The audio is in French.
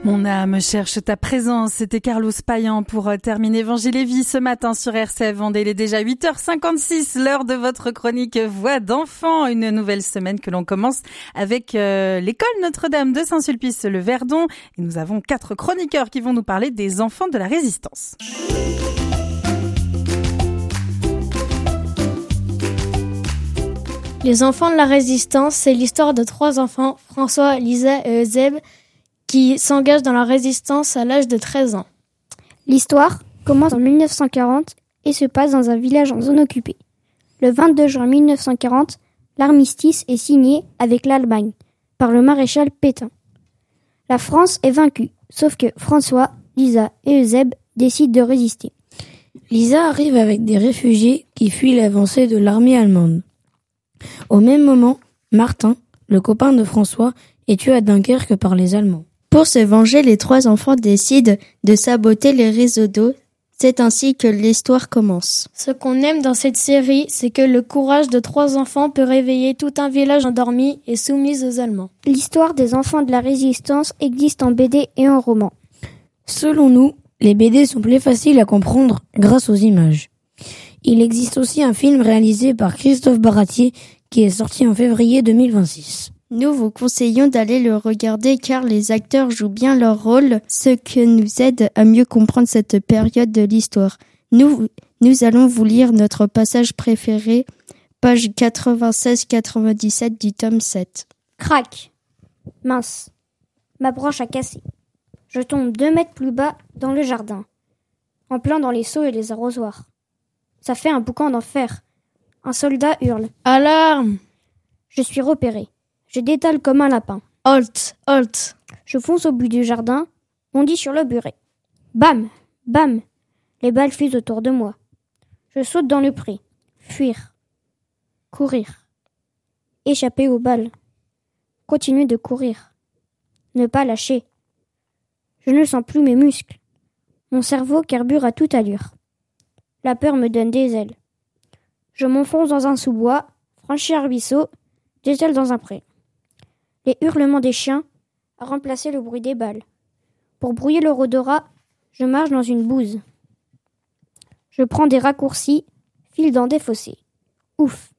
Mon âme cherche ta présence, c'était Carlos Payan pour terminer Évangile et Vie ce matin sur RCF Vendée. Il est déjà 8h56, l'heure de votre chronique Voix d'enfant. Une nouvelle semaine que l'on commence avec l'école Notre-Dame de Saint-Sulpice, le Verdon. Et nous avons 4 chroniqueurs qui vont nous parler des enfants de la Résistance. Les enfants de la Résistance, c'est l'histoire de 3 enfants, François, Lisa et Eusèbe, qui s'engagent dans la Résistance à l'âge de 13 ans. L'histoire commence en 1940 et se passe dans un village en zone occupée. Le 22 juin 1940, l'armistice est signé avec l'Allemagne par le maréchal Pétain. La France est vaincue, sauf que François, Lisa et Eusèbe décident de résister. Lisa arrive avec des réfugiés qui fuient l'avancée de l'armée allemande. Au même moment, Martin, le copain de François, est tué à Dunkerque par les Allemands. Pour se venger, les 3 enfants décident de saboter les réseaux d'eau. C'est ainsi que l'histoire commence. Ce qu'on aime dans cette série, c'est que le courage de 3 enfants peut réveiller tout un village endormi et soumis aux Allemands. L'histoire des enfants de la Résistance existe en BD et en roman. Selon nous, les BD sont plus faciles à comprendre grâce aux images. Il existe aussi un film réalisé par Christophe Baratier qui est sorti en février 2026. Nous vous conseillons d'aller le regarder car les acteurs jouent bien leur rôle, ce qui nous aide à mieux comprendre cette période de l'histoire. Nous allons vous lire notre passage préféré, page 96-97 du tome 7. Crac. Mince. Ma branche a cassé. Je tombe 2 mètres plus bas dans le jardin, en plein dans les seaux et les arrosoirs. Ça fait un boucan d'enfer. Un soldat hurle. Alarme! Je suis repéré. Je détale comme un lapin. Halt! Halt! Je fonce au bout du jardin, bondis sur le buret. Bam! Bam! Les balles fusent autour de moi. Je saute dans le pré. Fuir. Courir. Échapper aux balles. Continuer de courir. Ne pas lâcher. Je ne sens plus mes muscles. Mon cerveau carbure à toute allure. La peur me donne des ailes. Je m'enfonce dans un sous-bois, franchis un ruisseau, détale dans un pré. Les hurlements des chiens a remplacé le bruit des balles. Pour brouiller leur odorat, je marche dans une bouse. Je prends des raccourcis, file dans des fossés. Ouf!